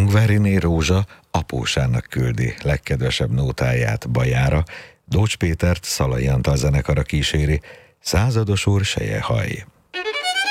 Ungváriné Rózsa apósának küldi legkedvesebb nótáját Bajára, Dócs Pétert Szalai Antal zenekara kíséri, Százados úr seje haj.